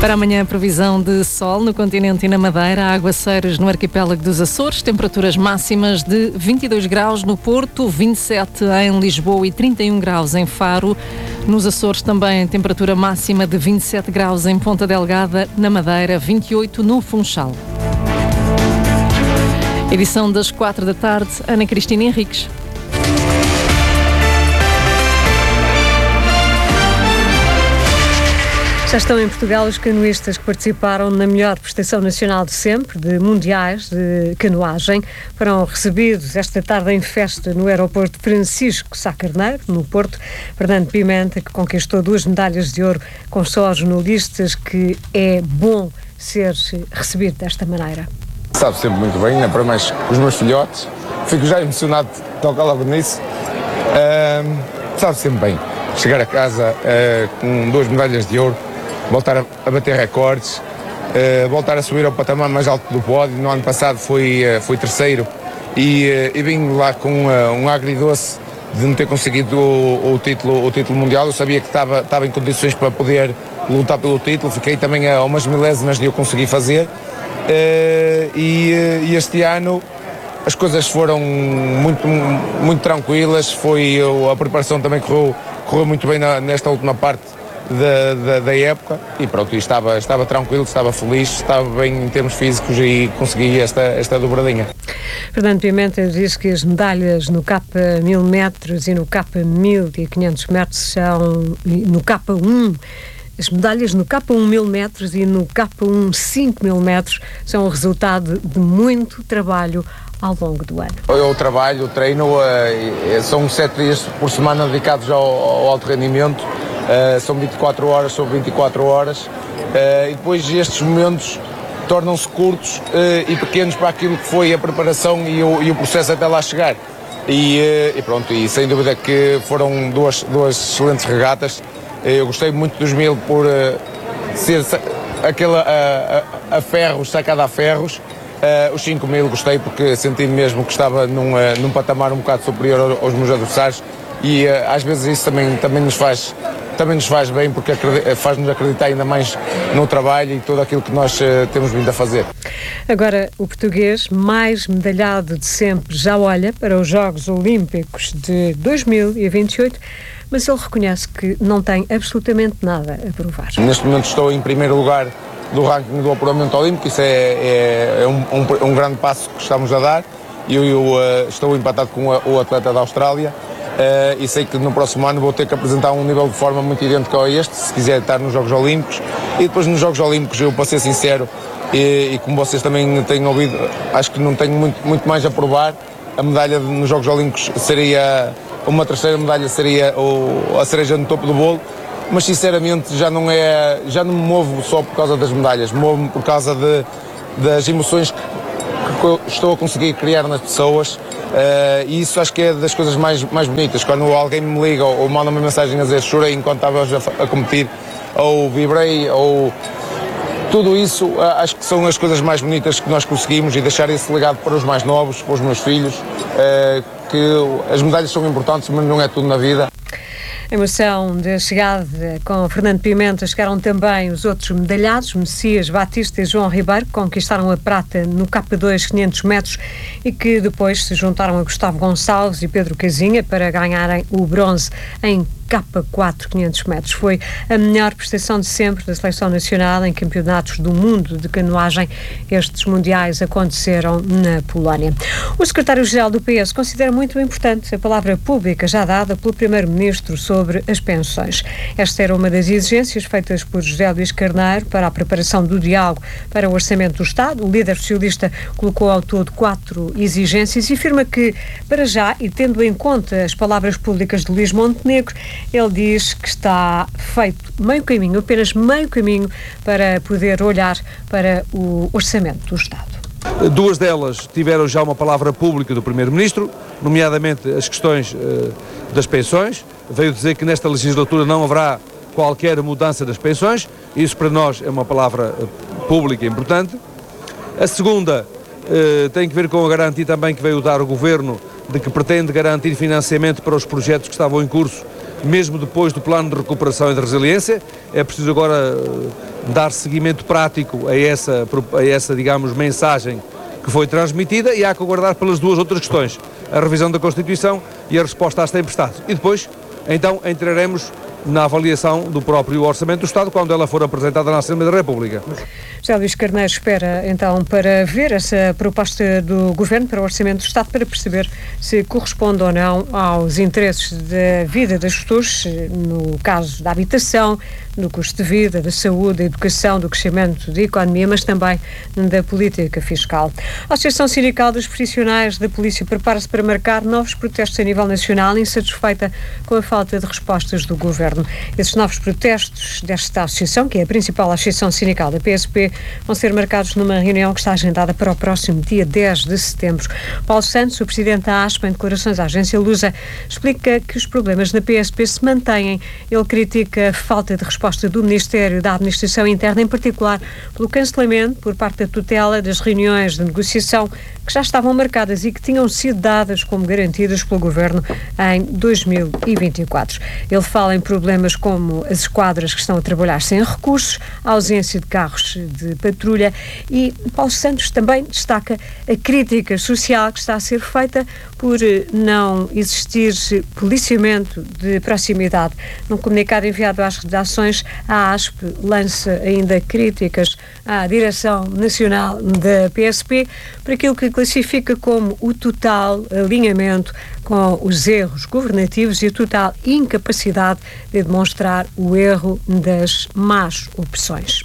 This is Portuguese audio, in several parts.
Para amanhã, previsão de sol no continente e na Madeira, aguaceiros no arquipélago dos Açores, temperaturas máximas de 22 graus no Porto, 27 em Lisboa e 31 graus em Faro. Nos Açores também temperatura máxima de 27 graus em Ponta Delgada, na Madeira, 28 no Funchal. Edição das 4 da tarde, Ana Cristina Henriques. Já estão em Portugal os canoístas que participaram na melhor prestação nacional de sempre, de mundiais de canoagem. Foram recebidos esta tarde em festa no aeroporto Francisco Sá Carneiro, no Porto. Fernando Pimenta, que conquistou 2 medalhas de ouro com só os jornalistas, que é bom ser recebido desta maneira. Sabe sempre muito bem, ainda para mais os meus filhotes. Fico já emocionado de tocar logo nisso. Sabe sempre bem chegar a casa com 2 medalhas de ouro, voltar a bater recordes, voltar a subir ao patamar mais alto do pódio. No ano passado fui terceiro e vim lá com um agridoce de não ter conseguido o título mundial. Eu sabia que estava em condições para poder lutar pelo título, fiquei também a umas milésimas de eu conseguir fazer. E este ano as coisas foram muito tranquilas, a preparação também correu muito bem nesta última parte da época e pronto, estava tranquilo, estava feliz, estava bem em termos físicos e consegui esta dobradinha. Fernando Pimenta diz que as medalhas no Capa 1000 metros e no Capa 1500 metros são no Capa 1. As medalhas no Capa 1000 metros e no Capa 5000 metros são o resultado de muito trabalho ao longo do ano. O trabalho, o treino, são 7 dias por semana dedicados ao alto rendimento, são 24 horas sobre 24 horas, e depois estes momentos tornam-se curtos e pequenos para aquilo que foi a preparação e o processo até lá chegar. E pronto, e sem dúvida que foram duas excelentes regatas. Eu gostei muito dos 1000 por ser aquela a ferros, sacada a ferros. Os 5000 gostei porque senti mesmo que estava num patamar um bocado superior aos meus adversários e às vezes isso também nos faz bem, porque faz-nos acreditar ainda mais no trabalho e tudo aquilo que nós temos vindo a fazer. Agora, o português mais medalhado de sempre já olha para os Jogos Olímpicos de 2028, mas ele reconhece que não tem absolutamente nada a provar. Neste momento estou em primeiro lugar do ranking do apuramento olímpico, isso é um grande passo que estamos a dar. Eu estou empatado com o atleta da Austrália e sei que no próximo ano vou ter que apresentar um nível de forma muito idêntico a este, se quiser estar nos Jogos Olímpicos. E depois nos Jogos Olímpicos, eu, para ser sincero, e como vocês também têm ouvido, acho que não tenho muito mais a provar. A medalha nos Jogos Olímpicos seria, uma terceira medalha seria a cereja no topo do bolo, mas sinceramente já não me movo só por causa das medalhas, movo-me por causa das emoções que estou a conseguir criar nas pessoas, e isso acho que é das coisas mais bonitas. Quando alguém me liga ou manda uma mensagem a dizer chorei enquanto estava a competir, ou vibrei, ou tudo isso, acho que são as coisas mais bonitas que nós conseguimos, e deixar esse legado para os mais novos, para os meus filhos, que as medalhas são importantes, mas não é tudo na vida. A emoção da chegada com Fernando Pimenta chegaram também os outros medalhados, Messias Batista e João Ribeiro, que conquistaram a prata no K2 500 metros e que depois se juntaram a Gustavo Gonçalves e Pedro Casinha para ganharem o bronze em K4 500 metros. Foi a melhor prestação de sempre da Seleção Nacional em campeonatos do mundo de canoagem. Estes mundiais aconteceram na Polónia. O secretário-geral do PS considera muito importante a palavra pública já dada pelo primeiro-ministro sobre as pensões. Esta era uma das exigências feitas por José Luís Carneiro para a preparação do diálogo para o Orçamento do Estado. O líder socialista colocou ao todo 4 exigências e afirma que, para já, e tendo em conta as palavras públicas de Luís Montenegro, ele diz que está feito meio caminho, apenas meio caminho, para poder olhar para o Orçamento do Estado. 2 delas tiveram já uma palavra pública do Primeiro-Ministro, nomeadamente as questões das pensões. Veio dizer que nesta legislatura não haverá qualquer mudança das pensões. Isso para nós é uma palavra pública importante. A segunda tem que ver com a garantia também que veio dar o Governo de que pretende garantir financiamento para os projetos que estavam em curso mesmo depois do plano de recuperação e de resiliência. É preciso agora dar seguimento prático a essa, digamos, mensagem que foi transmitida, e há que aguardar pelas duas outras questões, a revisão da Constituição e a resposta às tempestades. E depois, então, entraremos na avaliação do próprio Orçamento do Estado, quando ela for apresentada na Assembleia da República. José Luís Carneiro espera, então, para ver essa proposta do Governo para o Orçamento do Estado, para perceber se corresponde ou não aos interesses da vida das pessoas, no caso da habitação, do custo de vida, da saúde, da educação, do crescimento da economia, mas também da política fiscal. A Associação Sindical dos Profissionais da Polícia prepara-se para marcar novos protestos a nível nacional, insatisfeita com a falta de respostas do Governo. Esses novos protestos desta associação, que é a principal associação sindical da PSP, vão ser marcados numa reunião que está agendada para o próximo dia 10 de setembro. Paulo Santos, o presidente da ASPA, em declarações à agência Lusa, explica que os problemas na PSP se mantêm. Ele critica a falta de resposta do Ministério da Administração Interna, em particular pelo cancelamento por parte da tutela das reuniões de negociação que já estavam marcadas e que tinham sido dadas como garantidas pelo Governo em 2024. Ele fala em problemas como as esquadras que estão a trabalhar sem recursos, a ausência de carros de patrulha, e Paulo Santos também destaca a crítica social que está a ser feita por não existir policiamento de proximidade. Num comunicado enviado às redações, a ASP lança ainda críticas à Direção Nacional da PSP por aquilo que classifica como o total alinhamento com os erros governativos e a total incapacidade de demonstrar o erro das más opções.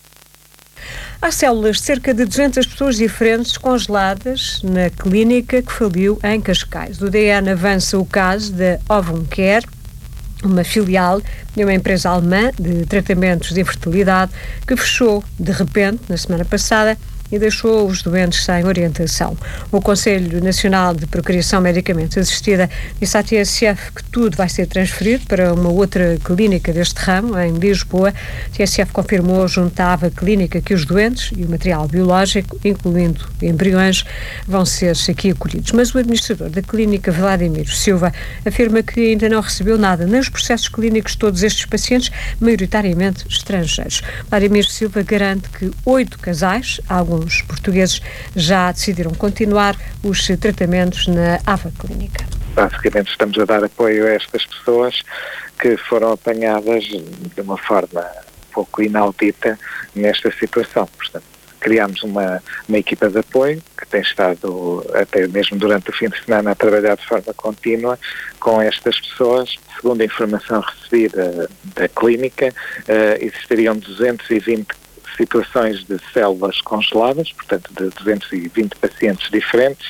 Há células de cerca de 200 pessoas diferentes congeladas na clínica que faliu em Cascais. O DN avança o caso da Ovoncare, uma filial de uma empresa alemã de tratamentos de infertilidade que fechou de repente na semana passada e deixou os doentes sem orientação. O Conselho Nacional de Procriação Medicamente Assistida disse à TSF que tudo vai ser transferido para uma outra clínica deste ramo, em Lisboa. A TSF confirmou junto à Ava Clínica que os doentes e o material biológico, incluindo embriões, vão ser aqui acolhidos. Mas o administrador da clínica, Vladimir Silva, afirma que ainda não recebeu nada nos processos clínicos de todos estes pacientes, maioritariamente estrangeiros. Vladimir Silva garante que 8 casais, alguns portugueses, já decidiram continuar os tratamentos na Ava Clínica. Basicamente estamos a dar apoio a estas pessoas que foram apanhadas de uma forma um pouco inaudita nesta situação. Portanto, criámos uma equipa de apoio que tem estado até mesmo durante o fim de semana a trabalhar de forma contínua com estas pessoas. Segundo a informação recebida da clínica, existiriam 220 situações de células congeladas, portanto de 220 pacientes diferentes,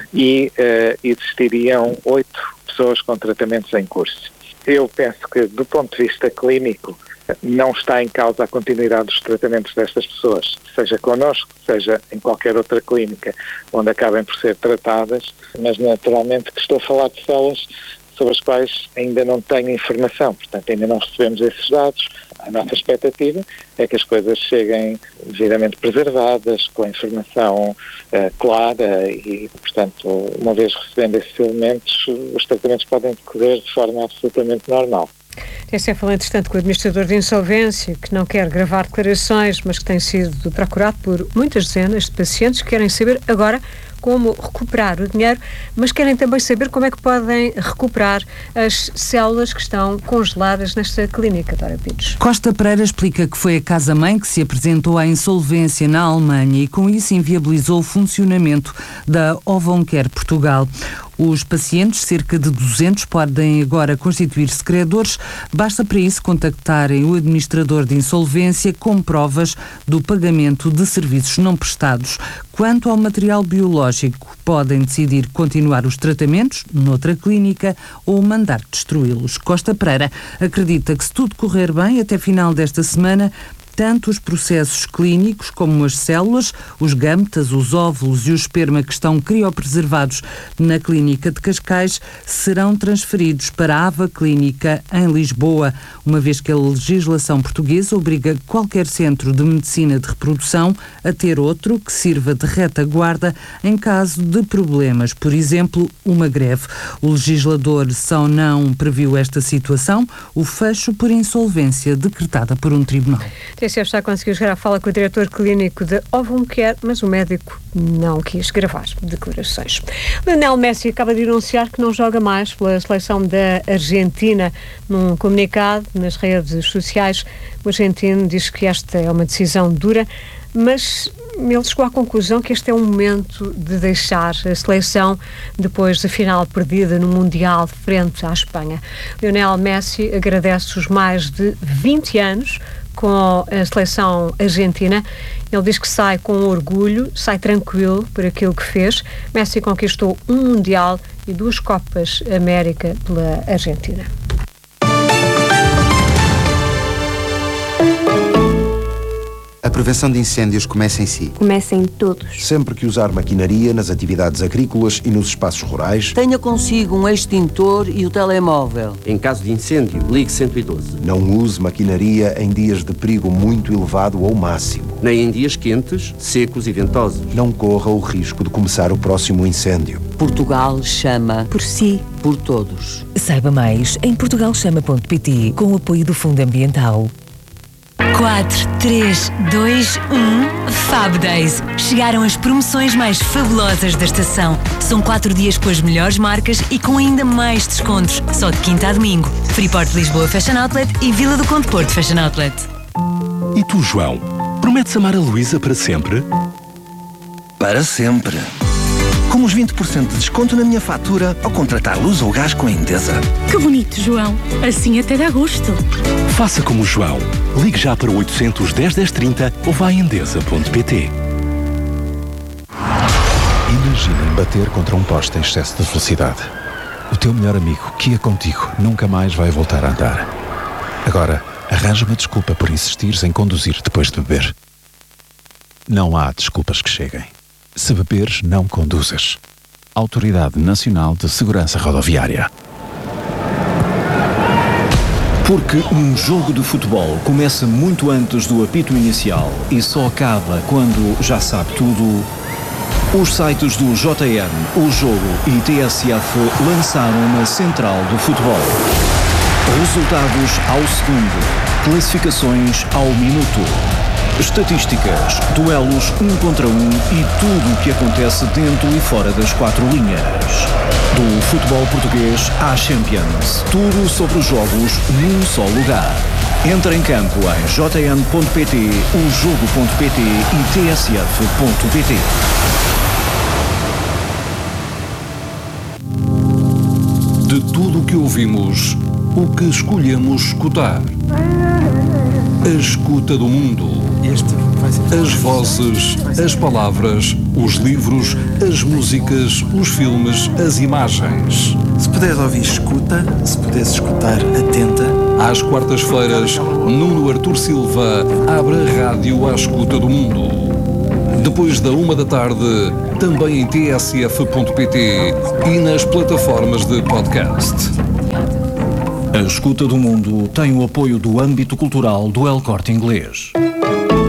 e existiriam 8 pessoas com tratamentos em curso. Eu penso que, do ponto de vista clínico, não está em causa a continuidade dos tratamentos destas pessoas, seja connosco, seja em qualquer outra clínica onde acabem por ser tratadas, mas naturalmente que estou a falar de células sobre as quais ainda não tenho informação, portanto ainda não recebemos esses dados. A nossa expectativa é que as coisas cheguem devidamente preservadas, com a informação clara e, portanto, uma vez recebendo esses elementos, os tratamentos podem decorrer de forma absolutamente normal. TSF falou, entretanto, com o administrador de insolvência, que não quer gravar declarações, mas que tem sido procurado por muitas dezenas de pacientes que querem saber agora como recuperar o dinheiro, mas querem também saber como é que podem recuperar as células que estão congeladas nesta clínica. Dora Pires. Costa Pereira explica que foi a casa-mãe que se apresentou à insolvência na Alemanha e com isso inviabilizou o funcionamento da Ovoncare Portugal. Os pacientes, cerca de 200, podem agora constituir-se credores. Basta para isso contactarem o administrador de insolvência com provas do pagamento de serviços não prestados. Quanto ao material biológico, podem decidir continuar os tratamentos noutra clínica ou mandar destruí-los. Costa Pereira acredita que, se tudo correr bem, até final desta semana, Tanto os processos clínicos como as células, os gametas, os óvulos e o esperma que estão criopreservados na Clínica de Cascais serão transferidos para a Ava Clínica em Lisboa, uma vez que a legislação portuguesa obriga qualquer centro de medicina de reprodução a ter outro que sirva de retaguarda em caso de problemas, por exemplo, uma greve. O legislador só não previu esta situação, o fecho por insolvência decretada por um tribunal. TSF já conseguiu chegar à fala com o diretor clínico de Ovoncare, mas o médico não quis gravar declarações. Lionel Messi acaba de anunciar que não joga mais pela seleção da Argentina. Num comunicado nas redes sociais, o argentino diz que esta é uma decisão dura, mas ele chegou à conclusão que este é o momento de deixar a seleção depois da final perdida no Mundial frente à Espanha. Lionel Messi agradece os mais de 20 anos com a seleção argentina. Ele diz que sai com orgulho, sai tranquilo por aquilo que fez. Messi conquistou um Mundial e 2 Copas América pela Argentina. A prevenção de incêndios começa em si. Começa em todos. Sempre que usar maquinaria nas atividades agrícolas e nos espaços rurais, tenha consigo um extintor e o telemóvel. Em caso de incêndio, ligue 112. Não use maquinaria em dias de perigo muito elevado ou máximo. Nem em dias quentes, secos e ventosos. Não corra o risco de começar o próximo incêndio. Portugal chama por si, por todos. Saiba mais em portugalchama.pt com o apoio do Fundo Ambiental. 4, 3, 2, 1, Fab Days. Chegaram as promoções mais fabulosas da estação. São 4 dias com as melhores marcas e com ainda mais descontos. Só de quinta a domingo. Freeport Lisboa Fashion Outlet e Vila do Conde Porto Fashion Outlet. E tu, João? Prometes amar a Luísa para sempre? Para sempre. Com os 20% de desconto na minha fatura ao contratar luz ou gás com a Endesa. Que bonito, João. Assim até dá gosto. Faça como o João. Ligue já para 810 1030 ou vá a endesa.pt. Imagina bater contra um poste em excesso de velocidade. O teu melhor amigo, que ia contigo, nunca mais vai voltar a andar. Agora, arranja uma desculpa por insistires em conduzir depois de beber. Não há desculpas que cheguem. Se beberes, não conduzas. Autoridade Nacional de Segurança Rodoviária. Porque um jogo de futebol começa muito antes do apito inicial e só acaba quando já sabe tudo. Os sites do JN, O Jogo e TSF lançaram uma central do futebol. Resultados ao segundo, classificações ao minuto. Estatísticas, duelos 1 contra 1 e tudo o que acontece dentro e fora das 4 linhas. Do futebol português à Champions. Tudo sobre os jogos num só lugar. Entra em campo em jn.pt, ojogo.pt e tsf.pt. De tudo o que ouvimos, o que escolhemos escutar. A escuta do mundo. As vozes, as palavras, os livros, as músicas, os filmes, as imagens. Se puderes ouvir, escuta. Se puderes escutar, atenta. Às quartas-feiras, Nuno Artur Silva abre a rádio à escuta do mundo. Depois da 1 da tarde, também em tsf.pt e nas plataformas de podcast. A escuta do mundo tem o apoio do âmbito cultural do El Corte Inglês.